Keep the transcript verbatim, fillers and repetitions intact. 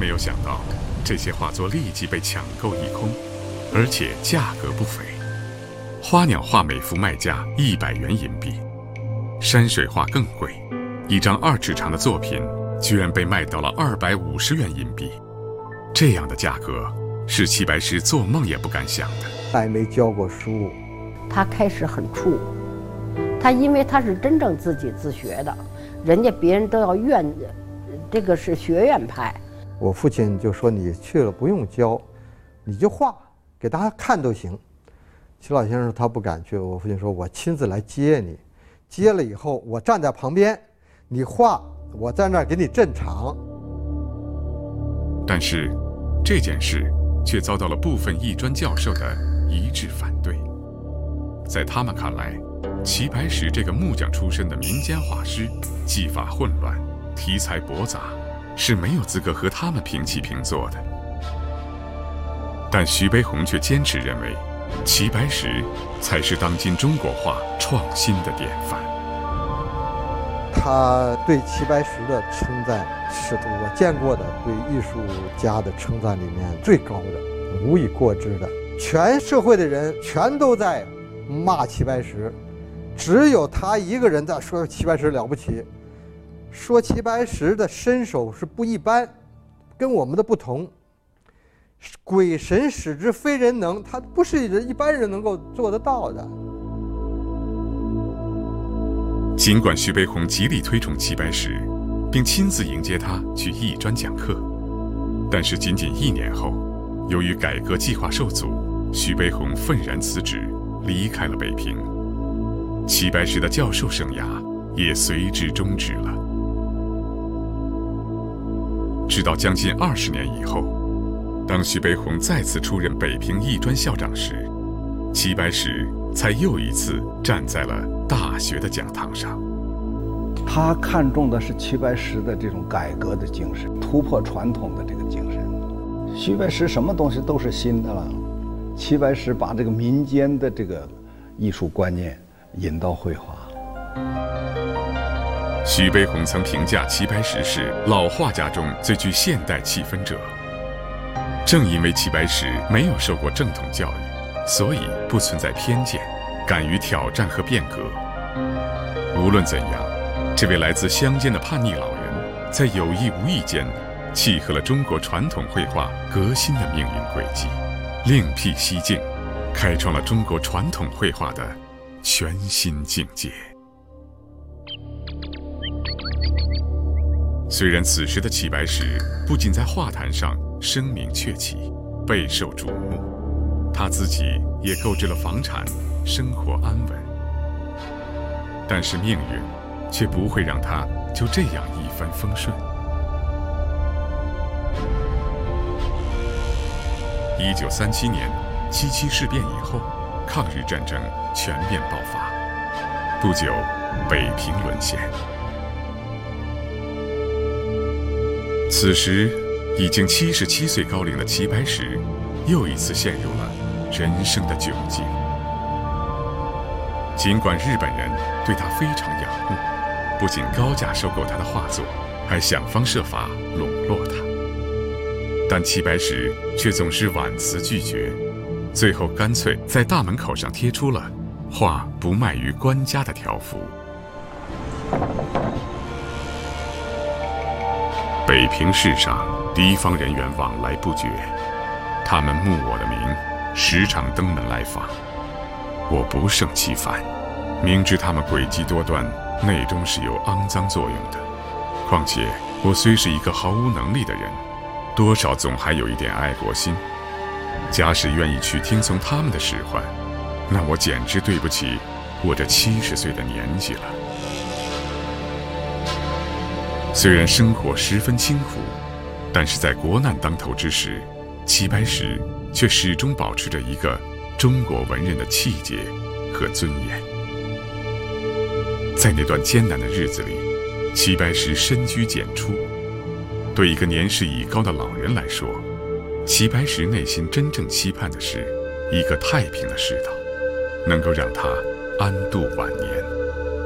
没有想到，这些画作立即被抢购一空，而且价格不菲。花鸟画每幅卖价一百元银币，山水画更贵，一张二尺长的作品居然被卖到了二百五十元银币。这样的价格是齐白石做梦也不敢想的。 还没教过书， 他开始很怵，他因为他是真正自己自学的，人家别人都要院，这个是学院派。 我父亲就说你去了不用教，你就画给大家看都行。齐老先生他不敢去，我父亲说我亲自来接你，接了以后我站在旁边，你画我在那儿给你镇场。 但是这件事却遭到了部分艺专教授的一致反对。在他们看来，齐白石这个木匠出身的民间画师，技法混乱，题材驳杂，是没有资格和他们平起平坐的。但徐悲鸿却坚持认为，齐白石才是当今中国画创新的典范。 他对齐白石的称赞是我见过的对艺术家的称赞里面最高的，无以过之的。全社会的人全都在骂齐白石，只有他一个人在说齐白石了不起，说齐白石的身手是不一般，跟我们的不同。鬼神使之非人能，他不是一般人能够做得到的。 尽管徐悲鸿极力推崇齐白石，并亲自迎接他去艺专讲课，但是仅仅一年后，由于改革计划受阻，徐悲鸿愤然辞职，离开了北平。齐白石的教授生涯也随之终止了。直到将近二十年以后，当徐悲鸿再次出任北平艺专校长时，齐白石才又一次站在了大学的讲堂上。 他看重的是齐白石的这种改革的精神，突破传统的这个精神。徐白石什么东西都是新的了，齐白石把这个民间的这个艺术观念引到绘画。 徐悲鸿曾评价齐白石是老画家中最具现代气氛者。正因为齐白石没有受过正统教育，所以不存在偏见，敢于挑战和变革。无论怎样，这位来自乡间的叛逆老人，在有意无意间契合了中国传统绘画革新的命运轨迹，另辟蹊径，开创了中国传统绘画的全新境界。虽然此时的齐白石不仅在画坛上声名鹊起，备受瞩目，他自己也购置了房产，生活安稳。但是命运却不会让他就这样一帆风顺。一九三七年七七事变以后，抗日战争全面爆发，不久北平沦陷。此时已经七十七岁高龄的齐白石又一次陷入了人生的窘境。尽管日本人对他非常仰慕，不仅高价收购他的画作，还想方设法笼络他，但齐白石却总是婉辞拒绝，最后干脆在大门口上贴出了“画不卖于官家”的条幅。北平市上敌方人员往来不绝，他们慕我的名，时常登门来访。我不胜其烦，明知他们诡计多端，内中是有肮脏作用的。况且我虽是一个毫无能力的人，多少总还有一点爱国心。假使愿意去听从他们的使唤，那我简直对不起我这七十岁的年纪了。虽然生活十分清苦，但是在国难当头之时，齐白石却始终保持着一个中国文人的气节和尊严。在那段艰难的日子里，齐白石深居简出。对一个年事已高的老人来说，齐白石内心真正期盼的是一个太平的世道，能够让他安度晚年。